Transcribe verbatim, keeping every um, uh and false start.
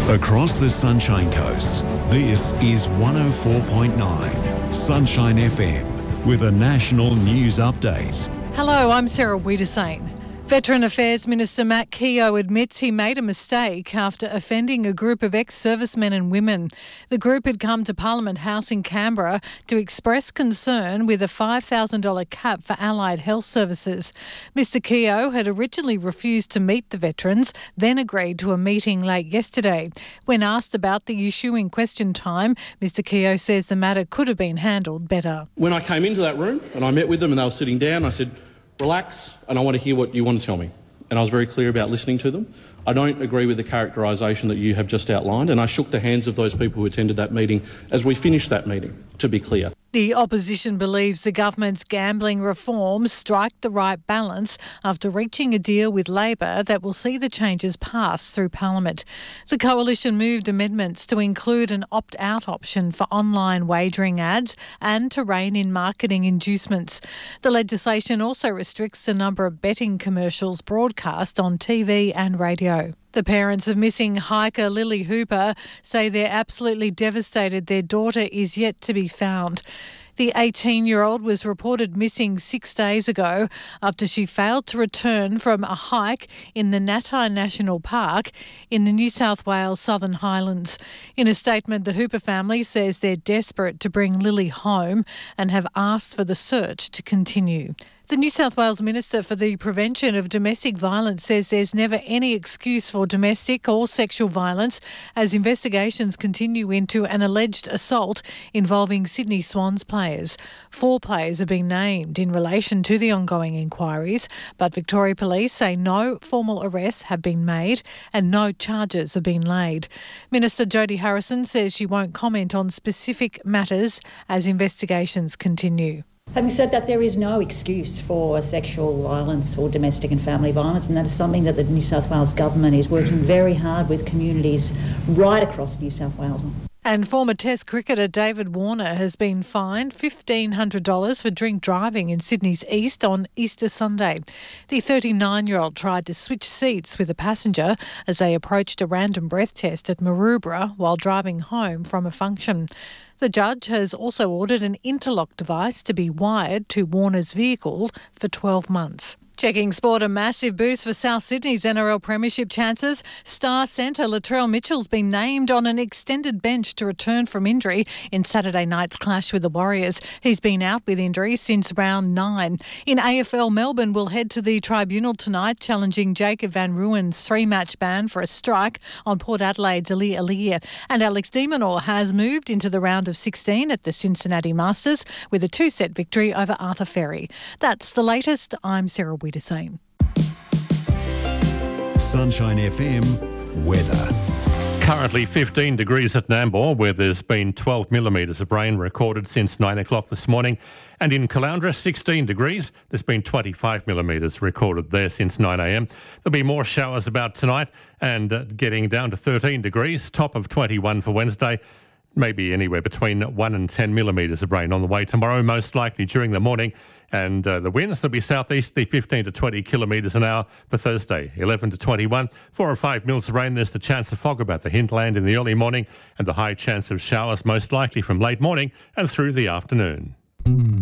Across the Sunshine Coast, this is one oh four point nine Sunshine F M with a national news update. Hello, I'm Sarah Wiedersane. Veteran Affairs Minister Matt Keogh admits he made a mistake after offending a group of ex-servicemen and women. The group had come to Parliament House in Canberra to express concern with a five thousand dollars cap for allied health services. Mister Keogh had originally refused to meet the veterans, then agreed to a meeting late yesterday. When asked about the issue in question time, Mister Keogh says the matter could have been handled better. When I came into that room and I met with them and they were sitting down, I said, relax, and I want to hear what you want to tell me. And I was very clear about listening to them. I don't agree with the characterisation that you have just outlined, and I shook the hands of those people who attended that meeting as we finished that meeting, to be clear. The opposition believes the government's gambling reforms strike the right balance after reaching a deal with Labor that will see the changes pass through Parliament. The coalition moved amendments to include an opt-out option for online wagering ads and to rein in marketing inducements. The legislation also restricts the number of betting commercials broadcast on T V and radio. The parents of missing hiker Lily Hooper say they're absolutely devastated their daughter is yet to be found. The eighteen-year-old was reported missing six days ago after she failed to return from a hike in the Natai National Park in the New South Wales Southern Highlands. In a statement, the Hooper family says they're desperate to bring Lily home and have asked for the search to continue. The New South Wales Minister for the Prevention of Domestic Violence says there's never any excuse for domestic or sexual violence as investigations continue into an alleged assault involving Sydney Swans players. Four players have been named in relation to the ongoing inquiries, but Victoria Police say no formal arrests have been made and no charges have been laid. Minister Jodie Harrison says she won't comment on specific matters as investigations continue. Having said that, there is no excuse for sexual violence or domestic and family violence, and that is something that the New South Wales Government is working very hard with communities right across New South Wales on. And former Test cricketer David Warner has been fined fifteen hundred dollars for drink driving in Sydney's East on Easter Sunday. The thirty-nine-year-old tried to switch seats with a passenger as they approached a random breath test at Maroubra while driving home from a function. The judge has also ordered an interlock device to be wired to Warner's vehicle for twelve months. Checking sport, a massive boost for South Sydney's N R L Premiership chances. Star centre Latrell Mitchell's been named on an extended bench to return from injury in Saturday night's clash with the Warriors. He's been out with injury since round nine. In A F L, Melbourne will head to the tribunal tonight challenging Jacob van Rooyen's three-match ban for a strike on Port Adelaide's Ali Alir. And Alex de Minaur has moved into the round of sixteen at the Cincinnati Masters with a two-set victory over Arthur Ferry. That's the latest. I'm Sarah Wiedersane. Sunshine F M weather. Currently fifteen degrees at Nambour, where there's been twelve millimetres of rain recorded since nine o'clock this morning. And in Caloundra, sixteen degrees. There's been twenty-five millimetres recorded there since nine a m. There'll be more showers about tonight and uh, getting down to thirteen degrees, top of twenty-one for Wednesday. Maybe anywhere between one and ten millimetres of rain on the way tomorrow, most likely during the morning. And uh, the winds, they'll be southeasterly fifteen to twenty kilometres an hour for Thursday, eleven to twenty-one. Four or five mils of rain. There's the chance of fog about the hinterland in the early morning and the high chance of showers most likely from late morning and through the afternoon.